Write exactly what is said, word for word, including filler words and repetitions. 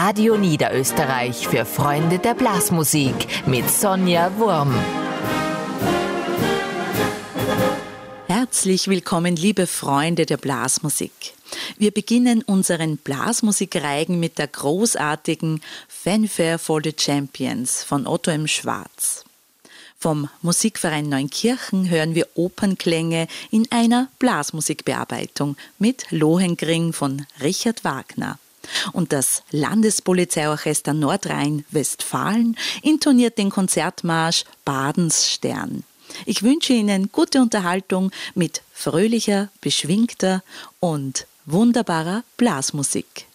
Radio Niederösterreich für Freunde der Blasmusik mit Sonja Wurm. Herzlich willkommen, liebe Freunde der Blasmusik. Wir beginnen unseren Blasmusikreigen mit der großartigen Fanfare for the Champions von Otto M. Schwarz. Vom Musikverein Neunkirchen hören wir Opernklänge in einer Blasmusikbearbeitung mit Lohengrin von Richard Wagner. Und das Landespolizeiorchester Nordrhein-Westfalen intoniert den Konzertmarsch Badens Stern. Ich wünsche Ihnen gute Unterhaltung mit fröhlicher, beschwingter und wunderbarer Blasmusik.